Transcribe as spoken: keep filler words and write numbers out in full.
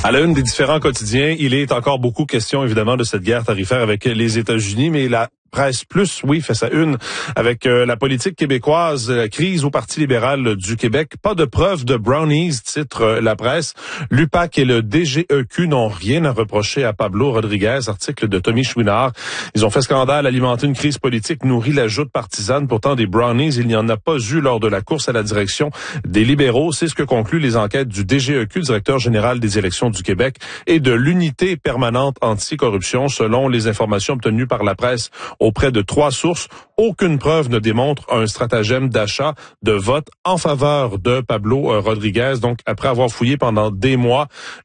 À la une des différents quotidiens, il est encore beaucoup question, évidemment, de cette guerre tarifaire avec les États-Unis, mais la Presse Plus, oui, fait sa une avec euh, la politique québécoise, la crise au Parti libéral du Québec. Pas de preuve de brownies, titre euh, la presse. L'U P A C et le D G E Q n'ont rien à reprocher à Pablo Rodriguez, article de Tommy Chouinard. Ils ont fait scandale, alimenté une crise politique, nourri la joute partisane. Pourtant, des brownies, il n'y en a pas eu lors de la course à la direction des libéraux. C'est ce que concluent les enquêtes du D G E Q, directeur général des élections du Québec, et de l'unité permanente anticorruption, selon les informations obtenues par la presse auprès de trois sources. Aucune preuve ne démontre un stratagème d'achat de vote en faveur de Pablo Rodriguez. Donc, après avoir fouillé pendant des mois,